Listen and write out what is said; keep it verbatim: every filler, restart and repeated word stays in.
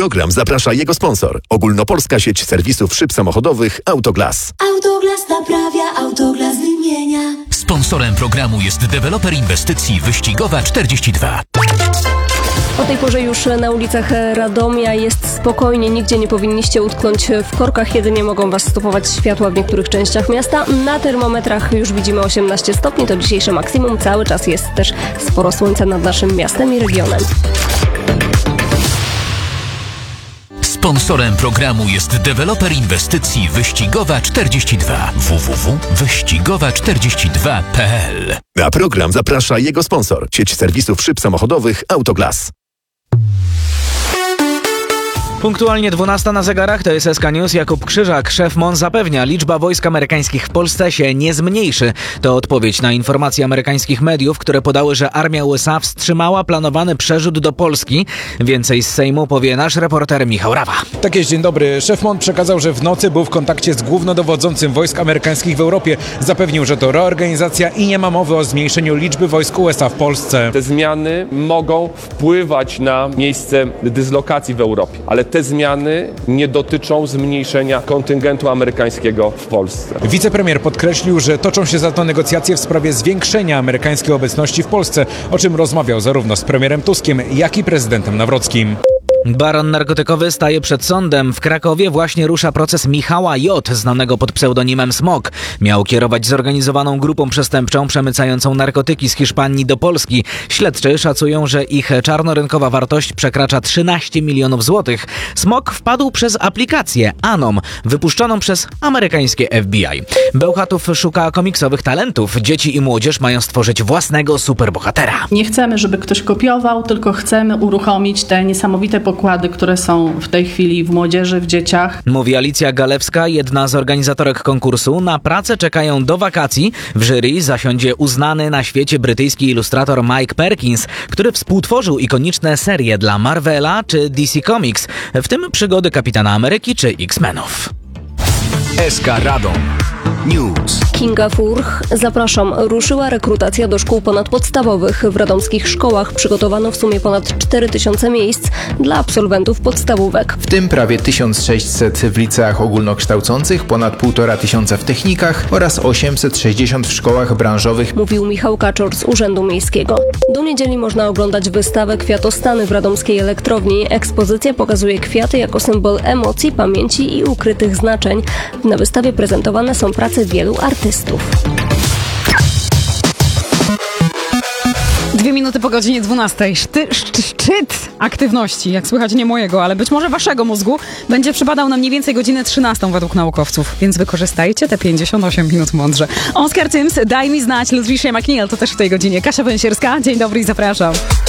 program zaprasza jego sponsor. Ogólnopolska sieć serwisów szyb samochodowych Autoglas. Autoglas naprawia, Autoglas wymienia. Sponsorem programu jest deweloper inwestycji Wyścigowa czterdzieści dwa. O tej porze już na ulicach Radomia jest spokojnie, nigdzie nie powinniście utknąć w korkach, jedynie mogą Was stopować światła w niektórych częściach miasta. Na termometrach już widzimy osiemnaście stopni, to dzisiejsze maksimum. Cały czas jest też sporo słońca nad naszym miastem i regionem. Sponsorem programu jest deweloper inwestycji Wyścigowa czterdzieści dwa. w w w kropka wyścigowa czterdzieści dwa kropka p l. Na program zaprasza jego sponsor. Sieć serwisów szyb samochodowych Autoglas. Punktualnie dwunasta na zegarach, to jest S K News. Jakub Krzyżak, szef M O N, zapewnia, liczba wojsk amerykańskich w Polsce się nie zmniejszy. To odpowiedź na informacje amerykańskich mediów, które podały, że armia U S A wstrzymała planowany przerzut do Polski. Więcej z Sejmu powie nasz reporter Michał Rawa. Tak jest, dzień dobry. Szef M O N przekazał, że w nocy był w kontakcie z głównodowodzącym wojsk amerykańskich w Europie. Zapewnił, że to reorganizacja i nie ma mowy o zmniejszeniu liczby wojsk U S A w Polsce. Te zmiany mogą wpływać na miejsce dyslokacji w Europie, ale te zmiany nie dotyczą zmniejszenia kontyngentu amerykańskiego w Polsce. Wicepremier podkreślił, że toczą się za to negocjacje w sprawie zwiększenia amerykańskiej obecności w Polsce, o czym rozmawiał zarówno z premierem Tuskiem, jak i prezydentem Nawrockim. Baron narkotykowy staje przed sądem. W Krakowie właśnie rusza proces Michała J., znanego pod pseudonimem Smok. Miał kierować zorganizowaną grupą przestępczą przemycającą narkotyki z Hiszpanii do Polski. Śledczy szacują, że ich czarnorynkowa wartość przekracza trzynaście milionów złotych. Smok wpadł przez aplikację Anom, wypuszczoną przez amerykańskie F B I. Bełchatów szuka komiksowych talentów. Dzieci i młodzież mają stworzyć własnego superbohatera. Nie chcemy, żeby ktoś kopiował, tylko chcemy uruchomić te niesamowite pokłady, które są w tej chwili w młodzieży, w dzieciach. Mówi Alicja Galewska, jedna z organizatorek konkursu. Na pracę czekają do wakacji. W jury zasiądzie uznany na świecie brytyjski ilustrator Mike Perkins, który współtworzył ikoniczne serie dla Marvela czy D C Comics, w tym przygody Kapitana Ameryki czy X-Menów. S K Radom News. Kinga Furch, zapraszam. Ruszyła rekrutacja do szkół ponadpodstawowych. W radomskich szkołach przygotowano w sumie ponad cztery tysiące miejsc dla absolwentów podstawówek. W tym prawie tysiąc sześćset w liceach ogólnokształcących, ponad półtora tysiąca w technikach oraz osiemset sześćdziesiąt w szkołach branżowych. Mówił Michał Kaczor z Urzędu Miejskiego. Do niedzieli można oglądać wystawę Kwiatostany w radomskiej elektrowni. Ekspozycja pokazuje kwiaty jako symbol emocji, pamięci i ukrytych znaczeń. Na wystawie prezentowane są prace wielu artystów. Dwie minuty po godzinie dwunastej. Szty, szty, szczyt aktywności, jak słychać nie mojego, ale być może waszego mózgu, będzie przypadał na mniej więcej godzinę trzynastą według naukowców. Więc wykorzystajcie te pięćdziesiąt osiem minut mądrze. Oscar Tyms, daj mi znać, Ludwisze McNeil, to też w tej godzinie. Kasia Węsierska, dzień dobry i zapraszam.